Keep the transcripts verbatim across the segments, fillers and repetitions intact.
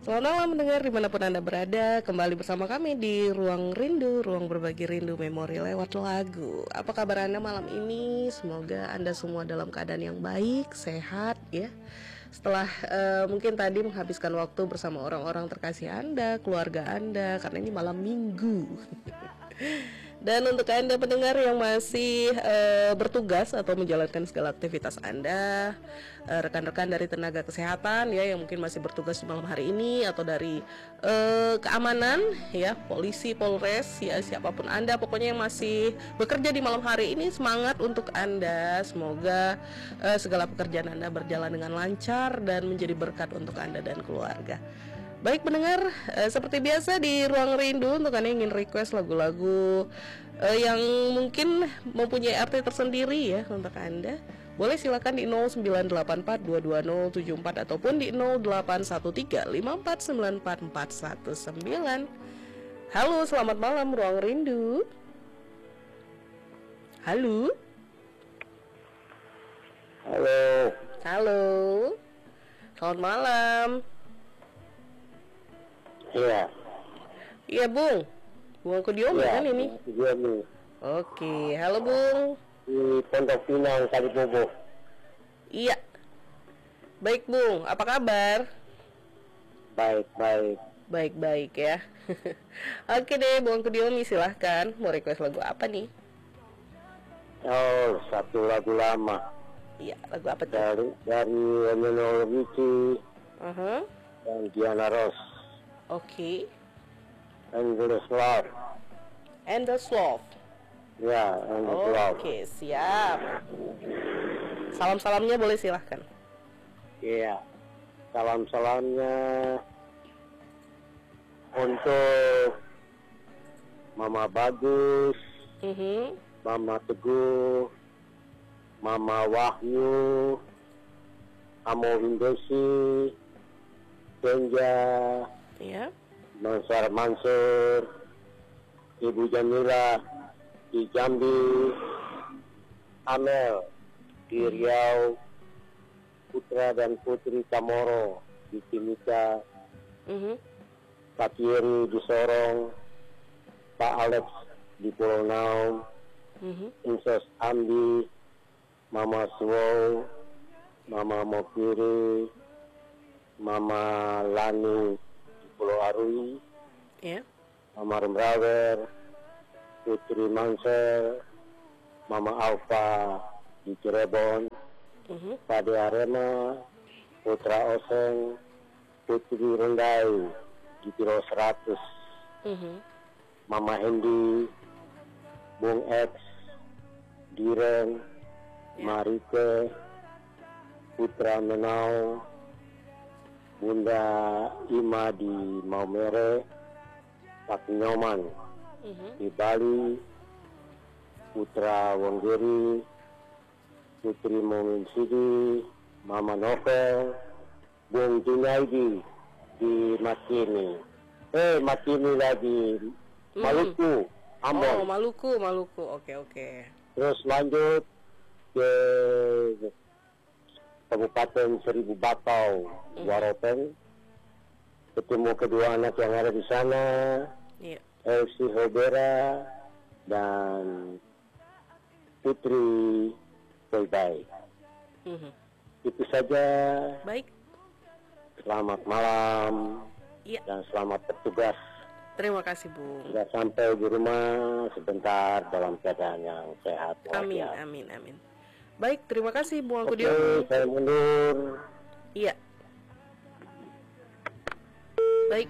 Selamat malam mendengar dimanapun Anda berada. Kembali bersama kami di Ruang Rindu, ruang berbagi rindu memori lewat lagu. Apa kabar Anda malam ini? Semoga Anda semua dalam keadaan yang baik, sehat ya. Setelah uh, mungkin tadi menghabiskan waktu bersama orang-orang terkasih Anda, keluarga Anda, karena ini malam minggu. Dan untuk Anda pendengar yang masih uh, bertugas atau menjalankan segala aktivitas Anda, uh, rekan-rekan dari tenaga kesehatan ya yang mungkin masih bertugas di malam hari ini, atau dari uh, keamanan ya, polisi, polres ya, siapapun Anda pokoknya yang masih bekerja di malam hari ini, semangat untuk Anda. Semoga uh, segala pekerjaan Anda berjalan dengan lancar dan menjadi berkat untuk Anda dan keluarga. Baik pendengar, eh, seperti biasa di Ruang Rindu, untuk Anda yang ingin request lagu-lagu eh, yang mungkin mempunyai arti tersendiri ya untuk Anda, boleh silakan di nol sembilan delapan empat dua dua nol tujuh empat ataupun di nol delapan satu tiga lima empat sembilan empat empat satu sembilan. Halo, selamat malam Ruang Rindu. Halo. Halo. Halo. Selamat malam. Iya. Iya Bung, Bung Kudiomi ya, kan ini? Kudiomi. Oke, halo Bung. Di Pondok Pinang, Kalibobo. Iya. Baik Bung, apa kabar? Baik, baik. Baik-baik ya. Oke deh Bung Kudiomi, silahkan. Mau request lagu apa nih? Oh, satu lagu lama. Iya, lagu apa tuh? Dari dari Emmanuel Richie Uh-huh. dan Diana Ross. Oke. Endless Love. Endless Love. Ya, Endless Love. Oke, siap. Salam-salamnya boleh silahkan. Iya. Salam-salamnya untuk Mama Bagus, Mhm. Mama Teguh, Mama Wahyu, Amo Hindesi, Senja, Iya. Mansar Mansur, Ibu Jamila di Jambi, Amel di Riau, Putra dan Putri Kamoro di Timika, Mhm. Pak Kiri di Sorong, Pak Alex di Pulau Naum, Mhm. Insos Ambi, Mama Suwo, Mama Mokiri, Mama Lani di Pulau Arui, Iya. Mama Remrawer, Putri Mansel, Mama Alfa di Cirebon, Mhm. Pade Arema, Putra Oseng, Putri Rendai di Pulau Seratus, Mhm. Mama Hendi, Bung X, Diren, Marike, Putra Menau, Bunda Ima di Maumere, Pak Nyoman Mhm. di Bali, Putra Wonggiri, Putri Momin Sidi, Mama Novel, Bung Junaidi di Makini. Eh, Makini lagi, Maluku, Ambon. Oh, Maluku, Maluku. Oke, oke. Terus lanjut ke Kabupaten Seribu Bakau, Waropeng. Ketemu kedua anak yang ada di sana, Iya. Elsie Hobera dan Putri Boybay. Mhm. Itu saja. Baik. Selamat malam. Iya. Dan selamat bertugas. Terima kasih Bung. Sudah sampai di rumah sebentar dalam keadaan yang sehat. Amin, walafiat. amin, amin. Baik, terima kasih Bung Oke, Kudiomi. saya mundur. Iya. Baik.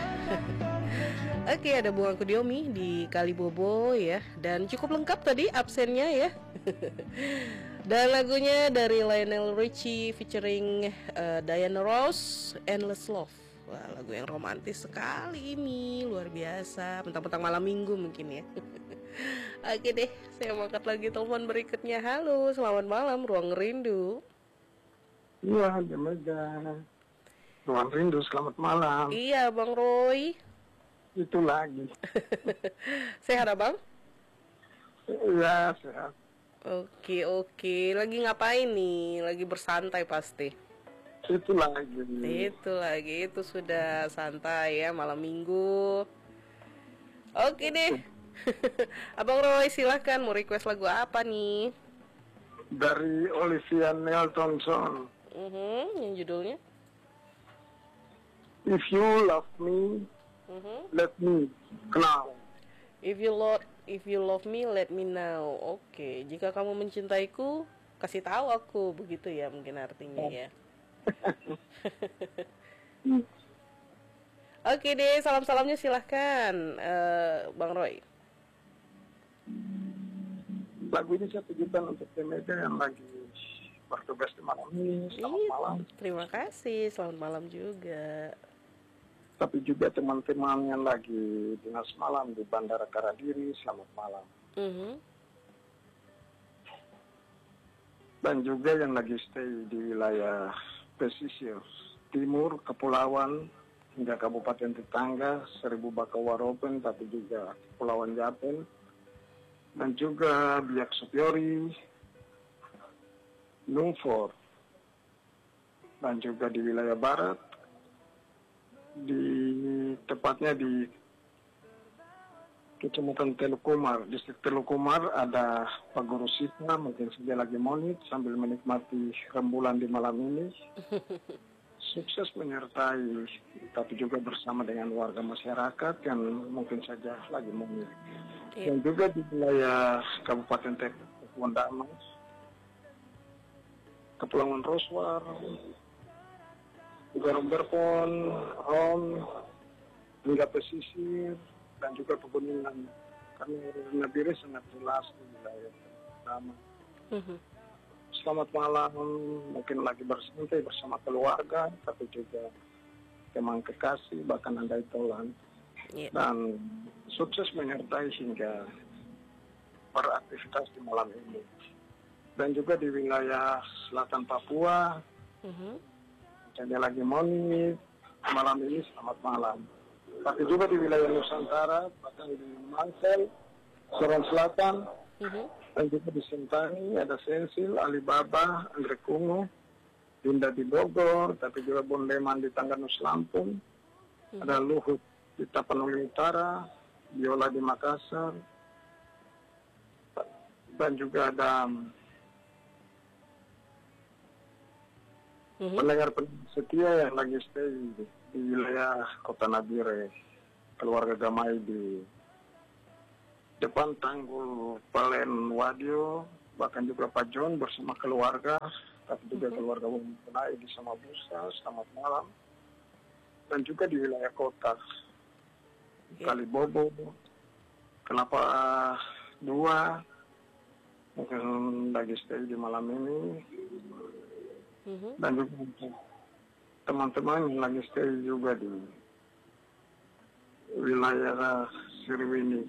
Oke, ada Bung Kudiomi di Kalibobo ya. Dan cukup lengkap tadi absennya ya. Dan lagunya dari Lionel Richie featuring uh, Diana Ross, Endless Love. Wah, lagu yang romantis sekali ini, luar biasa. Mentang-mentang malam minggu mungkin ya. Oke deh, saya mau angkat lagi telepon berikutnya. Halo, selamat malam Ruang Rindu. Iya, Demega. Ruang Rindu, selamat malam. Iya, Bang Roy. Itu lagi. Sehat, Abang? Iya, sehat. Oke, oke. Lagi ngapain nih? Lagi bersantai pasti. Itu lagi. Itu lagi, itu sudah santai ya malam minggu. Oke deh. Abang Roy silahkan mau request lagu apa nih? Dari Olivia Newton-John. Mhm, yang judulnya? If you love me, Mhm. let me know. If you love if you love me, let me know. Oke, jika kamu mencintaiku, kasih tahu aku, begitu ya mungkin artinya ya. Oke deh, salam-salamnya silahkan, eh, Bang Roy. Lagu ini saya tujukan untuk Temega yang lagi bertugas di malam ini. Selamat Ih, malam. terima kasih, selamat malam juga. Tapi juga teman-teman yang lagi dinas malam di Bandara Karadiri, selamat malam. Mhm. Dan juga yang lagi stay di wilayah pesisir timur, kepulauan, hingga kabupaten tetangga, Seribu Bakawaropen, tapi juga Kepulauan Japen, dan juga Biak Supiori, Lungfor, dan juga di wilayah barat, di tepatnya di Kecamatan Telukumar, distrik Telukumar, ada Pak Guru Sita, mungkin saja lagi monit sambil menikmati rembulan di malam ini. Sukses menyertai, tapi juga bersama dengan warga masyarakat yang mungkin saja lagi monit. Iya. Dan juga di wilayah Kabupaten Tekuan Damai, Kepulauan Roswar, Garung Berpon, Rom, hingga pesisir, dan juga pegunungan. Kami Nabire sangat jelas di wilayah pertama. Mhm. Selamat malam, mungkin lagi bersantai bersama keluarga, tapi juga teman kekasih, bahkan andai tolan. Iya. Dan sukses menyertai hingga beraktivitas di malam ini. Dan juga di wilayah selatan Papua, Mhm. jadi lagi monit, malam ini selamat malam. Tapi juga di wilayah Nusantara, bahkan di Mansel, Sorong Selatan, Mhm. dan juga di Sentani, ada Sensil, Alibaba, Anggrek Ungu, Dinda di Bogor, tapi juga Bondeman di Tangganus Lampung, Mhm. ada Luhut di Tapanuli Utara, Biola di Makassar, dan juga ada Mhm. pendengar setia yang lagi stay di, di wilayah Kota Nabire, keluarga Gamai di depan Tanggul Palen Wadio, bahkan juga Pak John bersama keluarga, tapi juga Mhm. keluarga Penai di Samabusa, selamat malam. Dan juga di wilayah kota, Iya. Kalibobo, Kelapa Dua, mungkin lagi stay di malam ini. Mhm. Dan juga untuk teman-teman yang lagi stay juga di wilayah Sirwini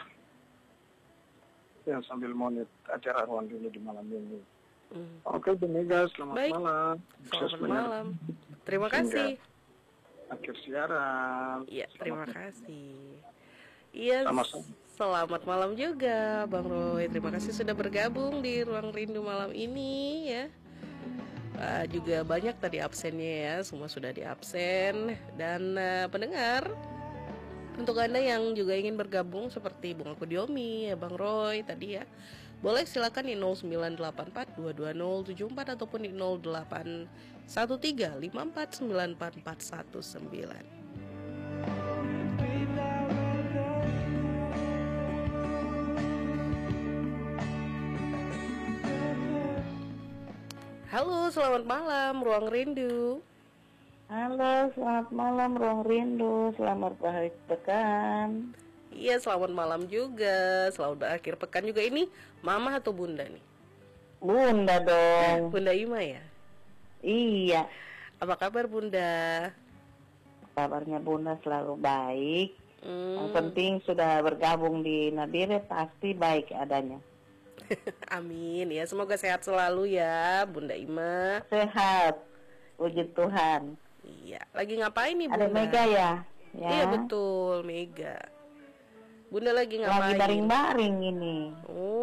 yang sambil monit acara ruang dini di malam ini. Mhm. Oke, Bu Mega, selamat Baik. malam. Sukses Selamat menyertai malam. Terima hingga kasih. akhir siaran. Iya, terima Selamat kasih. Iya, Sama-sama. selamat malam juga Bang Roy. Terima kasih sudah bergabung di Ruang Rindu malam ini ya. Ah, juga banyak tadi absennya ya, semua sudah di absen. Dan eh, pendengar, untuk Anda yang juga ingin bergabung seperti Bung Aku Diomi, ya Bang Roy tadi ya, boleh silakan di nol sembilan delapan empat dua dua nol tujuh empat ataupun di nol delapan satu tiga lima empat sembilan empat empat satu sembilan. Halo, selamat malam Ruang Rindu. Halo, selamat malam Ruang Rindu, selamat berakhir pekan. Iya, selamat malam juga. Selamat berakhir pekan juga. Ini Mama atau Bunda nih? Bunda dong. Bunda Ima ya? Iya, Apa kabar Bunda? kabarnya Bunda selalu baik. Hmm, Yang penting sudah bergabung di Nabire pasti baik adanya. amin ya, semoga sehat selalu ya Bunda Ima. Sehat, puji Tuhan. Iya, lagi ngapain nih Bunda? Ada Mega ya? Ya. Iya betul, Mega. Bunda lagi ngapain? Lagi baring-baring ini. Oh,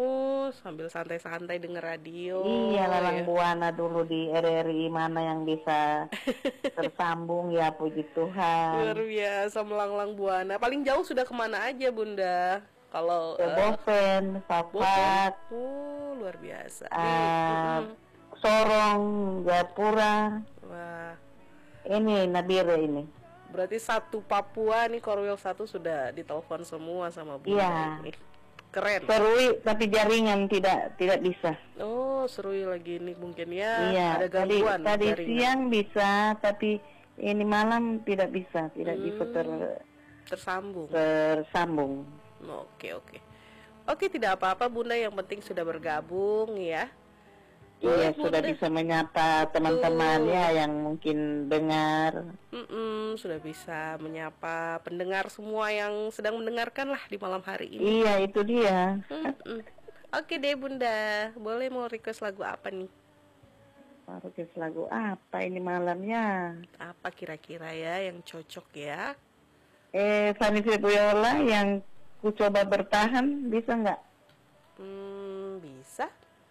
sambil santai-santai denger radio. Iya, Lalang ya. Buana dulu di R R I mana yang bisa tersambung ya, puji Luar Tuhan. biasa melanglang buana. Paling jauh sudah kemana aja Bunda? Kalau Ke eh, Boven, Boven? Safat, Oh, luar biasa. Di, ah, mm-mm. Sorong, Jayapura, Wah, ini Nabire ini. berarti satu Papua nih Korwil satu sudah ditelepon semua sama Bunda Iya. ini. Keren. Serui tapi jaringan tidak tidak bisa. Oh, seru lagi nih mungkin ya. Iya, Ada tadi gangguan tadi jaringan. siang bisa, tapi ini malam tidak bisa, tidak Hmm. bisa ter- Tersambung. tersambung. Oke, oke. Oke, tidak apa-apa Bunda, yang penting sudah bergabung ya. Iya, Boleh, sudah Bunda. bisa menyapa teman-teman ya yang mungkin dengar. Mm-mm, sudah bisa menyapa pendengar semua yang sedang mendengarkan lah di malam hari ini. Iya, itu dia. Mm-mm. Oke deh Bunda, boleh mau request lagu apa nih? Parukis lagu apa ini malamnya? Apa kira-kira ya yang cocok ya? Eh, Fanny Febiola yang ku coba bertahan, bisa nggak? Hmm, bisa.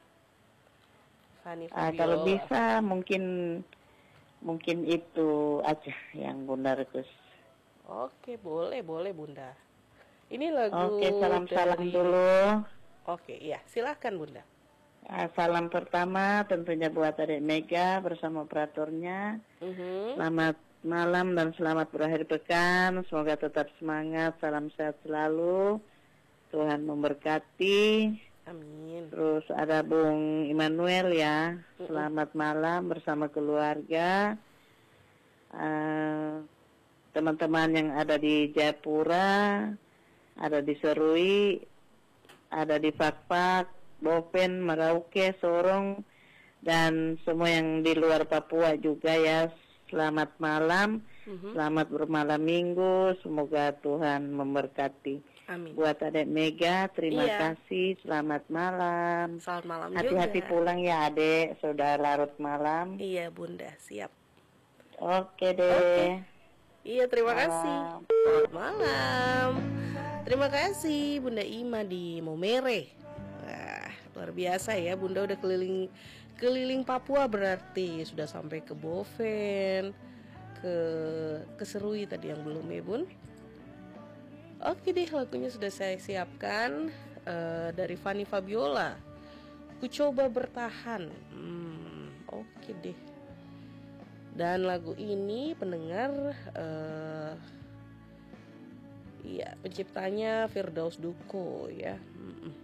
Fanny Ah, Fabiola. kalau bisa mungkin mungkin itu aja yang Bunda request. Oke, boleh, boleh Bunda. Ini lagu Oke, salam-salam dari- dulu. Oke, iya, silahkan Bunda. Ah, salam pertama tentunya buat adik Mega bersama operatornya. Mhm. Selamat malam dan selamat berakhir pekan. Semoga tetap semangat. Salam sehat selalu. Tuhan memberkati. Amin. Terus ada Bung Immanuel ya. Selamat malam bersama keluarga. Ah, teman-teman yang ada di Jayapura, ada di Serui, ada di Fakfak, Boven, Merauke, Sorong, dan semua yang di luar Papua juga ya. Selamat malam, Mhm. selamat bermalam minggu, semoga Tuhan memberkati. Amin. Buat adek Mega, terima Iya. kasih, selamat malam. Selamat malam Hati-hati juga. pulang ya adek, sudah larut malam. Iya Bunda, siap. Oke deh. Iya, terima kasih. Malam. Selamat malam. Terima kasih Bunda Ima di Momere. Wah, luar biasa ya, Bunda udah keliling keliling Papua, berarti sudah sampai ke Boven, ke ke Serui tadi yang belum ya Bun. Oke deh, lagunya sudah saya siapkan, eh, dari Fanny Fabiola. Ku coba bertahan. Hmm, oke deh. Dan lagu ini pendengar, eh, iya, penciptanya Firdaus Duko ya. Mm-mm.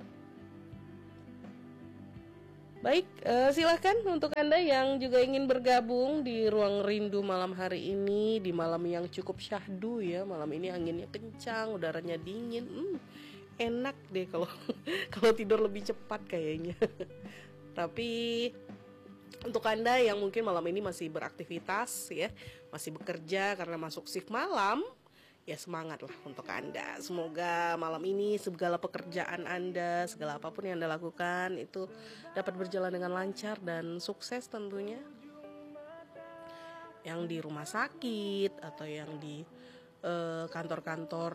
Baik, eh, silahkan untuk Anda yang juga ingin bergabung di Ruang Rindu malam hari ini, di malam yang cukup syahdu ya. Malam ini anginnya kencang, udaranya dingin. Hmm, enak deh kalau kalau tidur lebih cepat kayaknya. Tapi untuk Anda yang mungkin malam ini masih beraktivitas ya, masih bekerja karena masuk shift malam, ya semangat lah untuk Anda. Semoga malam ini segala pekerjaan Anda, segala apapun yang Anda lakukan itu dapat berjalan dengan lancar dan sukses tentunya. Yang di rumah sakit atau yang di eh, kantor-kantor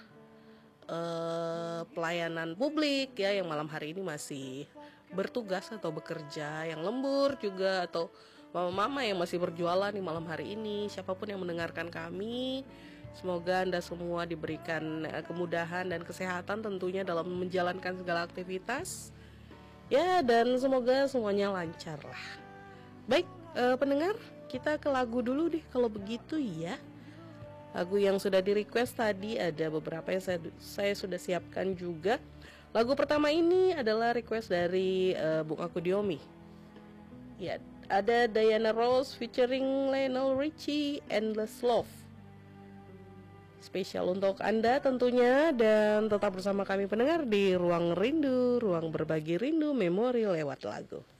eh, pelayanan publik ya, yang malam hari ini masih bertugas atau bekerja, yang lembur juga, atau mama-mama yang masih berjualan di malam hari ini, siapapun yang mendengarkan kami, semoga Anda semua diberikan eh, kemudahan dan kesehatan tentunya dalam menjalankan segala aktivitas ya, dan semoga semuanya lancar lah. Baik, eh, pendengar, kita ke lagu dulu deh kalau begitu ya. Lagu yang sudah di request tadi ada beberapa yang saya, saya sudah siapkan juga. Lagu pertama ini adalah request dari uh, Bung Akudiomi. Ya, ada Diana Ross featuring Lionel Richie, Endless Love. Spesial untuk Anda tentunya, dan tetap bersama kami pendengar di Ruang Rindu, ruang berbagi rindu memori lewat lagu.